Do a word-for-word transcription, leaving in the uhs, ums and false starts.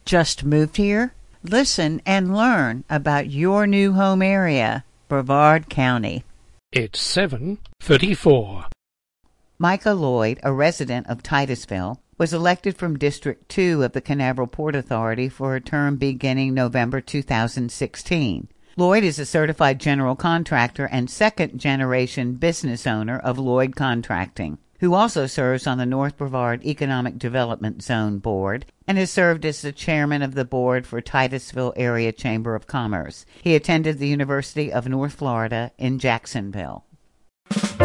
Just moved here? Listen and learn about your new home area, Brevard County. It's seven thirty-four. Micah Lloyd, a resident of Titusville, was elected from District two of the Canaveral Port Authority for a term beginning November two thousand sixteen. Lloyd is a certified general contractor and second-generation business owner of Lloyd Contracting, who also serves on the North Brevard Economic Development Zone Board and has served as the chairman of the board for Titusville Area Chamber of Commerce. He attended the University of North Florida in Jacksonville.